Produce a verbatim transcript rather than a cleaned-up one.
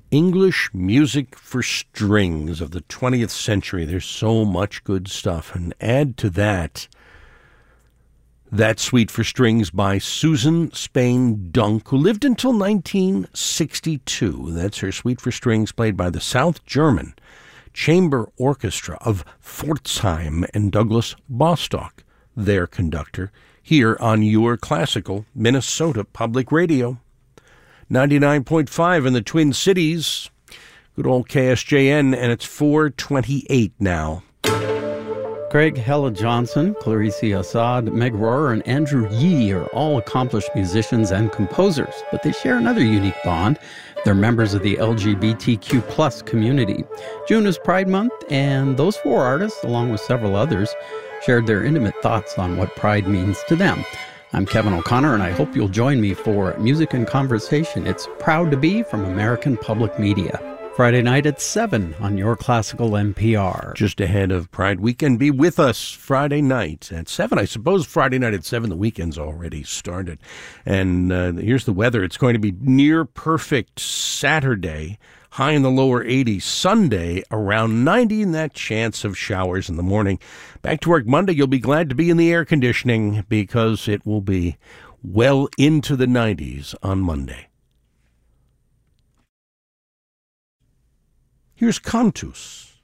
English music for strings of the twentieth century. There's so much good stuff. And add to that, that Suite for Strings by Susan Spain Dunk, who lived until nineteen sixty-two. That's her Suite for Strings, played by the South German Chamber Orchestra of Pforzheim and Douglas Bostock, their conductor, here on your classical Minnesota Public Radio. ninety-nine point five in the Twin Cities. Good old K S J N, and it's four twenty-eight now. Craig Hella Johnson, Clarice Assad, Meg Rohrer, and Andrew Yee are all accomplished musicians and composers, but they share another unique bond. They're members of the L G B T Q plus community. June is Pride Month, and those four artists, along with several others, shared their intimate thoughts on what Pride means to them. I'm Kevin O'Connor, and I hope you'll join me for Music and Conversation. It's Proud to Be from American Public Media. Friday night at seven on your classical N P R. Just ahead of Pride Weekend. Be with us Friday night at seven. I suppose Friday night at seven, the weekend's already started. And uh, here's the weather. It's going to be near perfect Saturday, high in the lower eighties. Sunday, around ninety, and that chance of showers in the morning. Back to work Monday, you'll be glad to be in the air conditioning because it will be well into the nineties on Monday. Here's Cantus.